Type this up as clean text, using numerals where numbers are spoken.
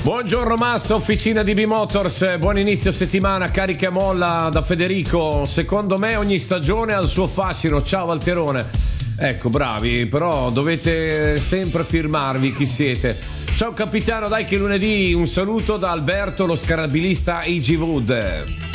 Buongiorno Massa, officina di B-Motors, buon inizio settimana, carica e molla da Federico. Secondo me ogni stagione ha il suo fascino. Ciao Valterone. Ecco, bravi, però dovete sempre firmarvi chi siete. Ciao capitano, dai che lunedì, un saluto da Alberto, lo scarabilista AG Wood.